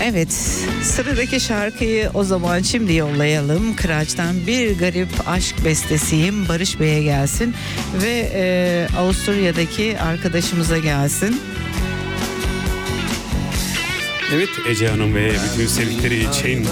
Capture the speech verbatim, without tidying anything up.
Evet, sıradaki şarkıyı o zaman şimdi yollayalım. Kıraç'tan Bir Garip Aşk Bestesiyim Barış Bey'e gelsin ve e, Avusturya'daki arkadaşımıza gelsin. Evet, Ece Hanım ve bütün sevdikleri için